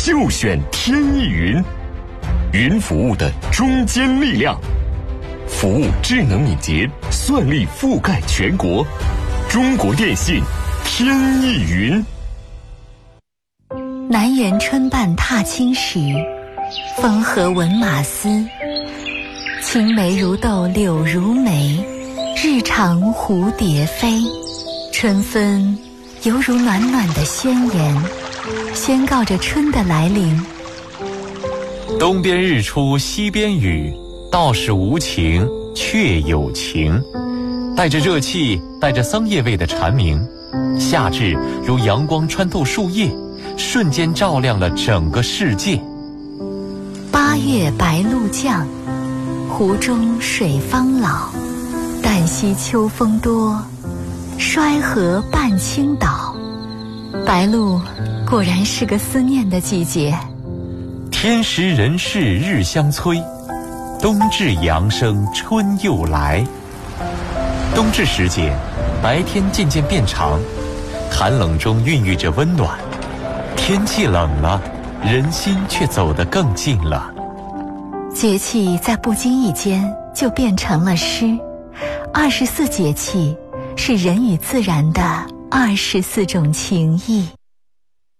就选天翼云，云服务的中坚力量，服务智能敏捷，算力覆盖全国。中国电信天翼云。 南园春半踏青时，风和闻马嘶。青梅如豆柳如眉，日长蝴蝶飞。春分犹如暖暖的宣言，宣告着春的来临。 东边日出西边雨，道是无晴却有晴。带着热气，带着桑叶味的蝉鸣，夏至如阳光穿透树叶，瞬间照亮了整个世界。 八月白露降，湖中水方老。旦夕秋风多，衰河半倾倒。白露果然是个思念的季节。 天时人事日相催，冬至阳生春又来。冬至时节，白天渐渐变长，寒冷中孕育着温暖。天气冷了，人心却走得更近了。 节气在不经意间就变成了诗。24节气是人与自然的24种情谊。